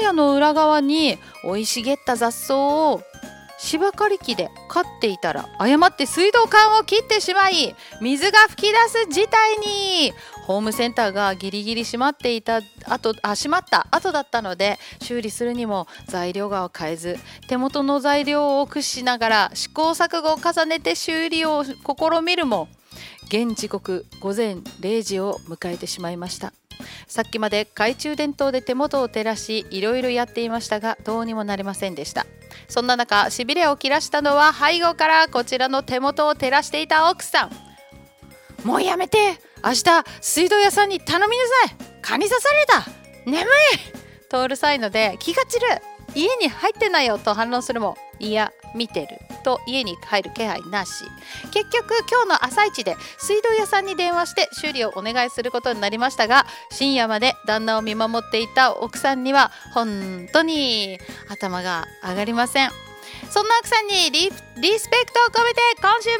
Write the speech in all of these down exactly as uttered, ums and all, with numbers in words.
屋の裏側に生い茂った雑草を芝刈り機で刈っていたら、誤って水道管を切ってしまい水が噴き出す事態に。ホームセンターがギリギリ閉まっていた後あ閉まった後だったので、修理するにも材料が買えず、手元の材料を駆使しながら試行錯誤を重ねて修理を試みるも、現時刻午前れいじを迎えてしまいました。さっきまで懐中電灯で手元を照らし、いろいろやっていましたが、どうにもなりませんでした。そんな中、しびれを切らしたのは背後からこちらの手元を照らしていた奥さん。もうやめて、明日水道屋さんに頼みなさい、蚊に刺された、眠いとうるさいので、気が散る、家に入ってないよと反論するも、いや見てると家に入る気配なし。結局今日の朝一で水道屋さんに電話して修理をお願いすることになりましたが、深夜まで旦那を見守っていた奥さんには本当に頭が上がりません。そんな奥さんに リ, リスペクトを込めて、今週ももみよ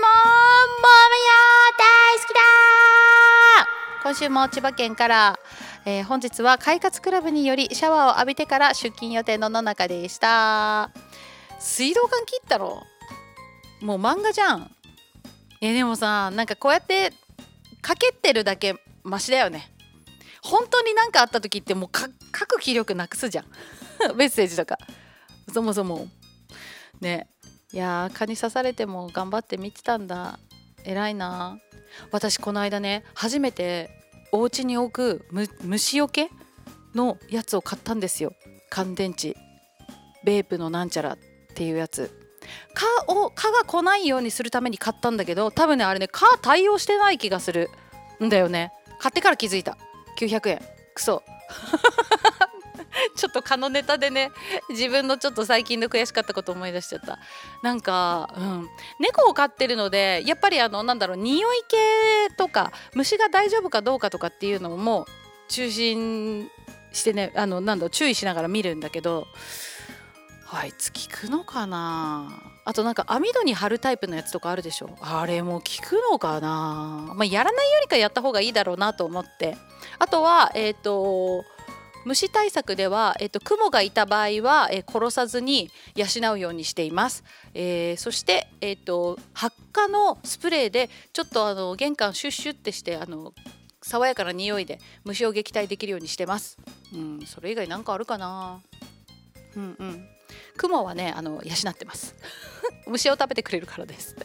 大好きだ。今週も千葉県から、えー、本日は快活クラブによりシャワーを浴びてから出勤予定の野中でした。水道管切ったろ、もう漫画じゃん。えでもさ、なんかこうやってかけてるだけマシだよね。本当に何かあった時ってもうか書く気力なくすじゃんメッセージとか。そもそもね、いやー蚊に刺されても頑張って見てたんだ、偉いな。私この間ね、初めてお家に置くむ虫よけのやつを買ったんですよ。乾電池ベープのなんちゃらっていうやつ。蚊を蚊が来ないようにするために買ったんだけど、多分ねあれね蚊対応してない気がするんだよね。買ってから気づいた。きゅうひゃくえんクソちょっと蚊のネタでね、自分のちょっと最近の悔しかったこと思い出しちゃった。なんか、うん、猫を飼ってるので、やっぱりあのなんだろう、匂い系とか虫が大丈夫かどうかとかっていうのも中心してね、あのなんだろう、注意しながら見るんだけど、あいつ効くのかな。あとなんか網戸に貼るタイプのやつとかあるでしょ、あれも効くのかな。まあ、やらないよりかやった方がいいだろうなと思って。あとはえっと虫対策では、えっと、クモがいた場合は、えー、殺さずに養うようにしています。えー、そして、えっと、発火のスプレーでちょっとあの玄関シュッシュってしてあの爽やかな匂いで虫を撃退できるようにしてます。うん、それ以外なんかあるかな。うんうん。クモはね、あの養ってます虫を食べてくれるからです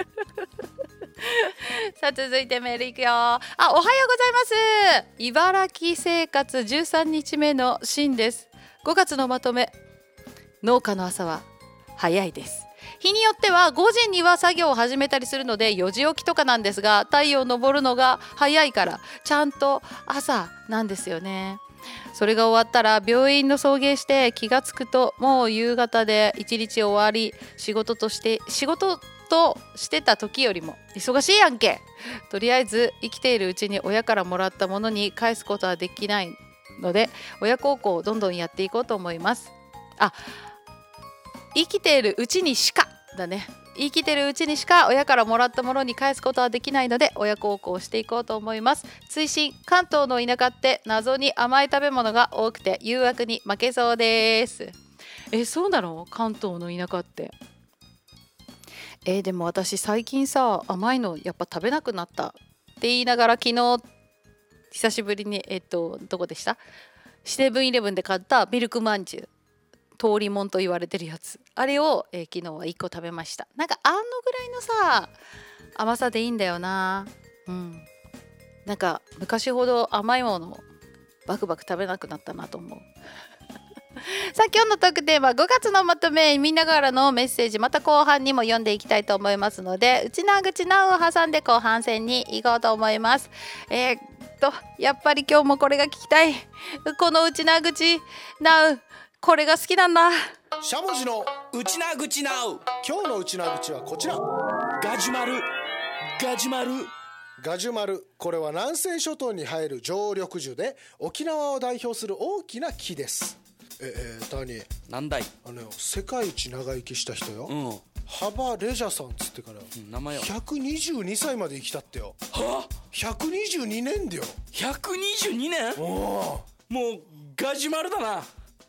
さあ続いてメールいくよ。あ、おはようございます。茨城生活じゅうさんにちめのしんです。ごがつのまとめ。農家の朝は早いです。日によってはごじには作業を始めたりするのでよじ起きとかなんですが、太陽昇るのが早いからちゃんと朝なんですよね。それが終わったら病院の送迎して気がつくともう夕方で一日終わり、仕事として仕事としてた時よりも忙しいやんけ。とりあえず生きているうちに親からもらったものに返すことはできないので、親孝行をどんどんやっていこうと思います。あ、生きているうちにしかだね。生きてるうちにしか親からもらったものに返すことはできないので、親孝行をしていこうと思います。追伸、関東の田舎って謎に甘い食べ物が多くて誘惑に負けそうです。え、そうなの？関東の田舎って。えー、でも私最近さ、甘いのやっぱ食べなくなったって言いながら、昨日久しぶりにえっとどこでした？セブンイレブンで買ったミルクまんじゅう、通りもんと言われてるやつ、あれを、えー、昨日はいっこ食べました。なんかあのぐらいのさ甘さでいいんだよな。うん、なんか昔ほど甘いものをバクバク食べなくなったなと思うさあ今日のトークテーマ、ごがつのまとめ、みんなからのメッセージまた後半にも読んでいきたいと思いますので、内な口なを挟んで後半戦に行こうと思います。えー、っとやっぱり今日もこれが聞きたい。この内な口なう、これが好きなんだ。 しゃもじの内な口なう。今日の内な口はこちら。ガジュマル、ガジュマル、ガジュマル。これは南西諸島に生える常緑樹で、沖縄を代表する大きな木です。ええ、タニー、なんだい。あのよ、世界一長生きした人よ、うん、ハバレジャさんつってから、うん、名前よひゃくにじゅうにさいまで生きたってよ。はあ、ひゃくにじゅうにねんだよ。ひゃくにじゅうにねん。おお、もうガジュマルだな。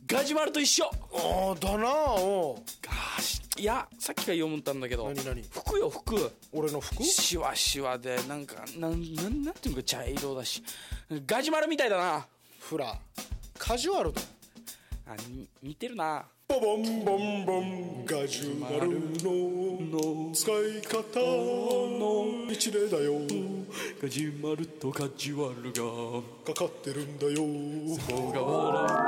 ガジュマルと一緒。 ああだなあ。おうガシいやさっきから読むたんだけど、 何何服よ服。 俺の服シワシワでなんかなんなんなんていうか茶色だし、ガジュマルみたいだな。 フラカジュアルだ。 あに似てるな。 ボボンボンボンガジュマルの使い方の一例だよ。 ガジュマルとカジュアルがかかってるんだよ。 そうが笑う